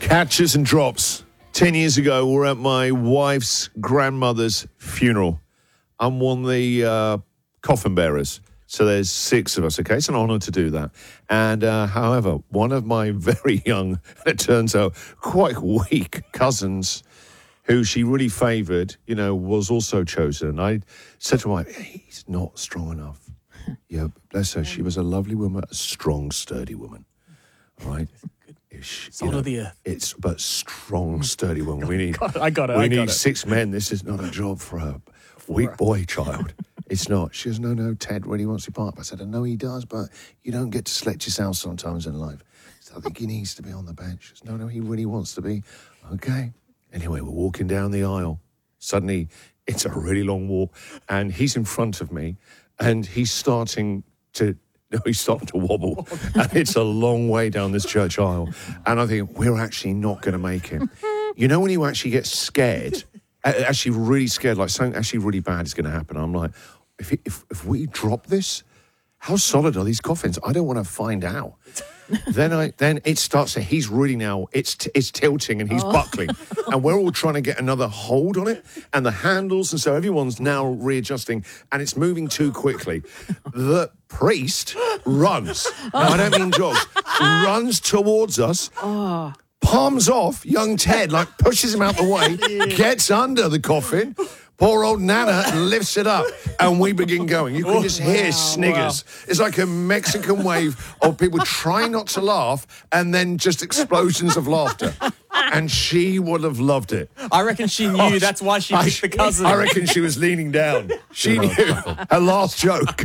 Catches and drops. 10 years ago, we're at my wife's grandmother's funeral. I'm one of the coffin bearers. So there's 6 of us, okay? It's an honour to do that. And however, one of my very young, it turns out, quite weak cousins, who she really favoured, was also chosen. I said to my wife, he's not strong enough. Yeah, bless her. She was a lovely woman, a strong, sturdy woman. All right? Salt of the earth. But strong, sturdy woman. We need. I got it. We need 6 men. This is not a job for a weak boy child. It's not. She goes, no, Ted really wants to part. I said, I know he does, but you don't get to select yourself sometimes in life. So I think he needs to be on the bench. She goes, no, he really wants to be. Okay. Anyway, we're walking down the aisle. Suddenly, it's a really long walk, and he's in front of me, and he's starting to wobble. And it's a long way down this church aisle. And I think, we're actually not going to make it. You know when you actually get scared, actually really scared, like something actually really bad is going to happen. I'm like, if we drop this, how solid are these coffins? I don't want to find out. Then it starts to, he's really now, it's tilting and he's buckling. And we're all trying to get another hold on it. And the handles, and so everyone's now readjusting and it's moving too quickly. The priest runs. Now, I don't mean jogs. Runs towards us. Palms off young Ted, like pushes him out the way, gets under the coffin. Poor old Nana lifts it up, and we begin going. You can just hear sniggers. Wow. It's like a Mexican wave of people trying not to laugh, and then just explosions of laughter. And she would have loved it. I reckon she knew. That's why she picked the cousin. I reckon she was leaning down. She knew her last joke.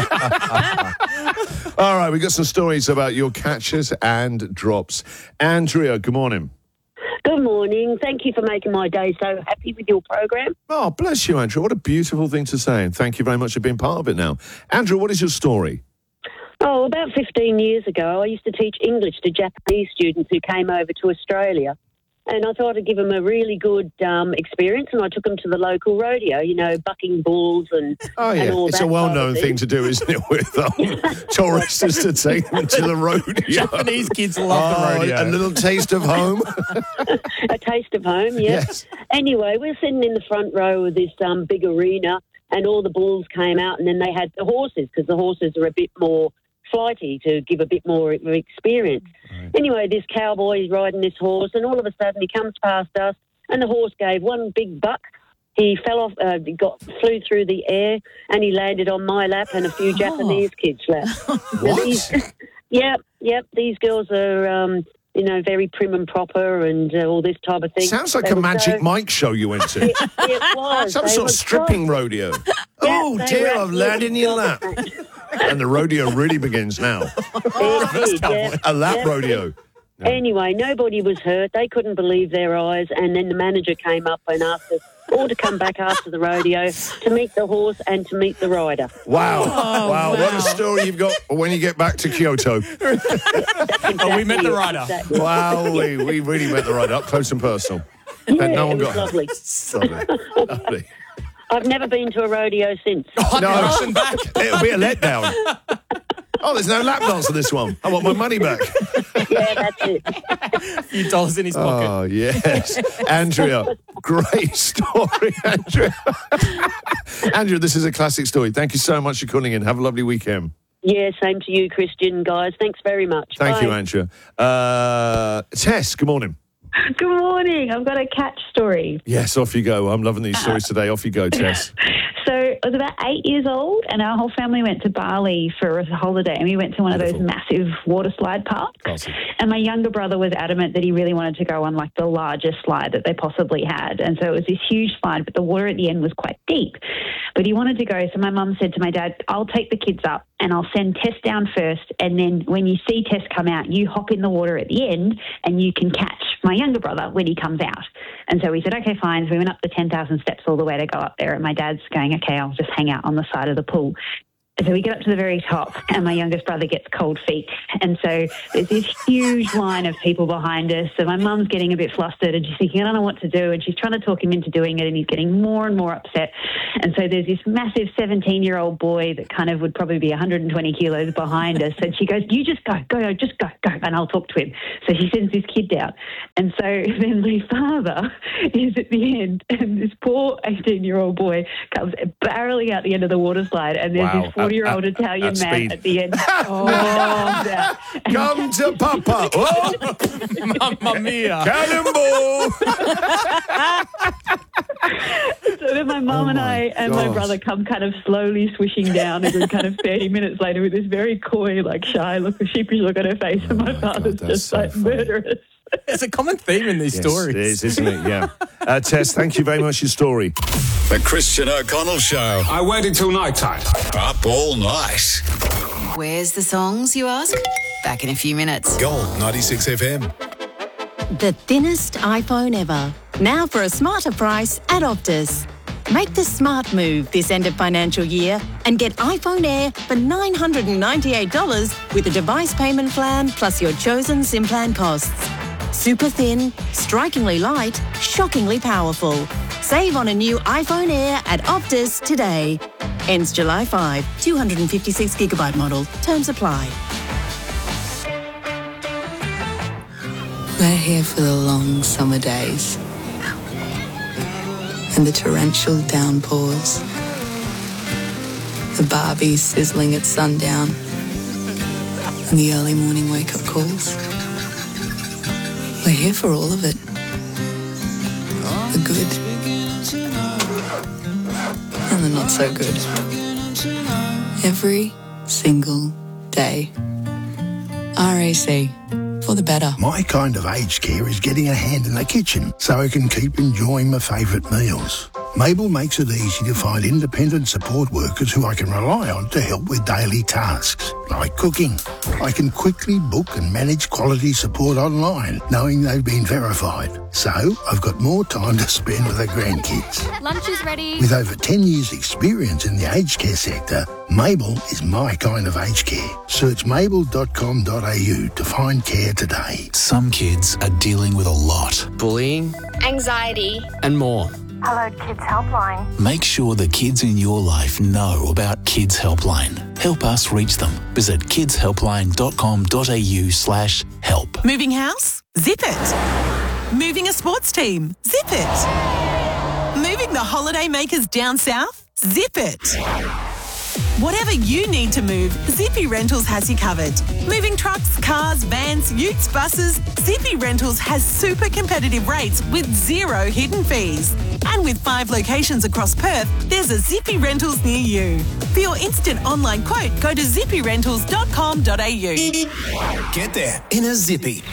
All right, we got some stories about your catches and drops. Andrea, good morning. Good morning. Thank you for making my day so happy with your program. Oh, bless you, Andrew. What a beautiful thing to say. And thank you very much for being part of it now. Andrew, what is your story? Oh, about 15 years ago, I used to teach English to Japanese students who came over to Australia. And I thought I'd give them a really good experience, and I took them to the local rodeo, bucking bulls and all that. It's a well-known thing to do, isn't it, with tourists, is to take them to the rodeo. Japanese kids love the rodeo. A little taste of home. A taste of home, yes. Anyway, we're sitting in the front row of this big arena, and all the bulls came out, and then they had the horses, because the horses are a bit more flighty to give a bit more experience. Right. Anyway, this cowboy is riding this horse, and all of a sudden he comes past us, and the horse gave one big buck. He fell off, flew through the air, and he landed on my lap and a few Japanese kids' lap. What? Yep. These girls are, very prim and proper and all this type of thing. Sounds like a Magic Mike show you went to. It was. Some sort of stripping rodeo. Oh, dear, I've landed in your lap. And the rodeo really begins now. A lap rodeo. No. Anyway, nobody was hurt. They couldn't believe their eyes. And then the manager came up and asked us all to come back after the rodeo to meet the horse and to meet the rider. Wow. Wow. What a story you've got when you get back to Kyoto. We met the rider. Exactly. Wow, we really met the rider up close and personal. Yeah, no one it was got lovely. Lovely. I've never been to a rodeo since. No, back. It'll be a letdown. Oh, there's no lap dance on this one. I want my money back. Yeah, that's it. A few dollars in his pocket. Oh, yes. Andrea, great story, Andrea. Andrea, this is a classic story. Thank you so much for calling in. Have a lovely weekend. Yeah, same to you, Christian, guys. Thanks very much. Thank Bye. you, Andrea. Tess, good morning. Good morning. I've got a catch story. Yes, off you go. I'm loving these stories today. Off you go, Tess. So I was about 8 years old, and our whole family went to Bali for a holiday, and we went to one of those massive water slide parks. Awesome. And my younger brother was adamant that he really wanted to go on like the largest slide that they possibly had. And so it was this huge slide, but the water at the end was quite deep. But he wanted to go, so my mum said to my dad, I'll take the kids up and I'll send Tess down first, and then when you see Tess come out, you hop in the water at the end and you can catch my younger brother when he comes out. And so we said, okay, fine. So we went up the 10,000 steps all the way to go up there, and my dad's going, okay, I'll just hang out on the side of the pool. So we get up to the very top and my youngest brother gets cold feet. And so there's this huge line of people behind us. So my mum's getting a bit flustered and she's thinking, I don't know what to do. And she's trying to talk him into doing it and he's getting more and more upset. And so there's this massive 17-year-old boy that kind of would probably be 120 kilos behind us. And she goes, you just go, just go, and I'll talk to him. So she sends this kid down. And so then my father is at the end and this poor 18-year-old boy comes barreling out the end of the water slide and there's this 40-year-old Italian man at the end. Come to Papa. Oh, Mamma mia. cannonball. So then my mum and I and my brother come kind of slowly swishing down a good kind of 30 minutes later with this very coy, like shy look, a sheepish look on her face, and my father's that's just so like funny. murderous. It's a common theme in these stories. It is, isn't it? Yeah. Tess, thank you very much for your story. The Christian O'Connell Show. I waited till night time. Up all night. Where's the songs, you ask? Back in a few minutes. Gold 96 FM. The thinnest iPhone ever. Now for a smarter price at Optus. Make the smart move this end of financial year and get iPhone Air for $998 with a device payment plan plus your chosen SIM plan costs. Super thin, strikingly light, shockingly powerful. Save on a new iPhone Air at Optus today. Ends July 5, 256GB model. Terms apply. We're here for the long summer days and the torrential downpours, the Barbies sizzling at sundown and the early morning wake-up calls. We're here for all of it. The good and the not so good. Every single day. RAC. For the better. My kind of aged care is getting a hand in the kitchen so I can keep enjoying my favourite meals. Mabel makes it easy to find independent support workers who I can rely on to help with daily tasks, like cooking. I can quickly book and manage quality support online, knowing they've been verified. So I've got more time to spend with the grandkids. Lunch is ready. With over 10 years' experience in the aged care sector, Mabel is my kind of aged care. Search mabel.com.au to find care today. Some kids are dealing with a lot. Bullying, anxiety, and more. Hello, Kids Helpline. Make sure the kids in your life know about Kids Helpline. Help us reach them. Visit kidshelpline.com.au/help. Moving house? Zip it. Moving a sports team? Zip it. Moving the holiday makers down south? Zip it. Whatever you need to move, Zippy Rentals has you covered. Moving trucks, cars, vans, utes, buses, Zippy Rentals has super competitive rates with zero hidden fees. And with 5 locations across Perth, there's a Zippy Rentals near you. For your instant online quote, go to zippyrentals.com.au. Get there in a Zippy.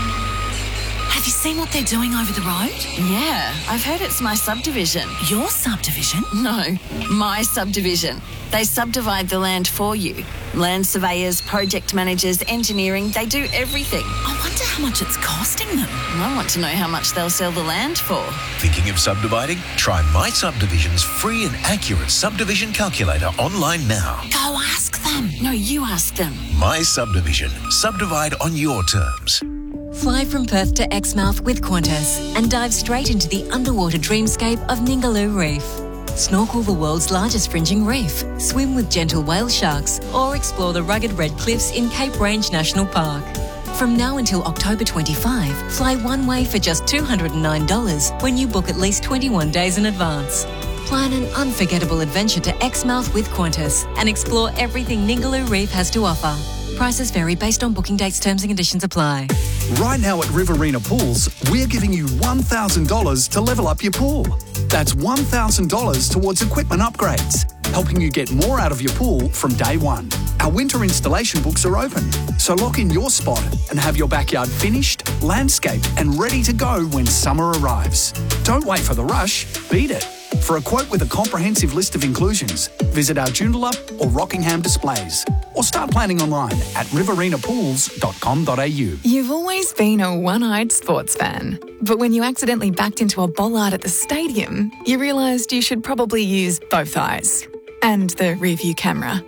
Have you seen what they're doing over the road? Yeah, I've heard it's my subdivision. Your subdivision? No, my subdivision. They subdivide the land for you. Land surveyors, project managers, engineering, they do everything. I wonder how much it's costing them. I want to know how much they'll sell the land for. Thinking of subdividing? Try My Subdivision's free and accurate subdivision calculator online now. Go ask them. No, you ask them. My Subdivision. Subdivide on your terms. Fly from Perth to Exmouth with Qantas and dive straight into the underwater dreamscape of Ningaloo Reef. Snorkel the world's largest fringing reef, swim with gentle whale sharks, or explore the rugged red cliffs in Cape Range National Park. From now until October 25, fly one way for just $209 when you book at least 21 days in advance. Plan an unforgettable adventure to Exmouth with Qantas and explore everything Ningaloo Reef has to offer. Prices vary based on booking dates, terms and conditions apply. Right now at Riverina Pools, we're giving you $1,000 to level up your pool. That's $1,000 towards equipment upgrades, helping you get more out of your pool from day one. Our winter installation books are open, so lock in your spot and have your backyard finished, landscaped and ready to go when summer arrives. Don't wait for the rush, beat it. For a quote with a comprehensive list of inclusions, visit our Joondalup or Rockingham displays, or start planning online at riverinaPools.com.au. You've always been a one-eyed sports fan, but when you accidentally backed into a bollard at the stadium, you realised you should probably use both eyes and the rear view camera.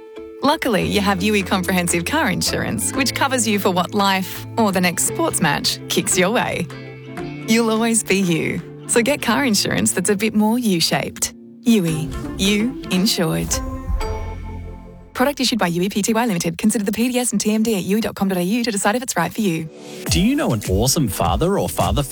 Luckily, you have UE Comprehensive Car Insurance, which covers you for what life, or the next sports match, kicks your way. You'll always be you. So get car insurance that's a bit more U-shaped. UE. You insured. Product issued by UE Pty Limited. Consider the PDS and TMD at UE.com.au to decide if it's right for you. Do you know an awesome father or father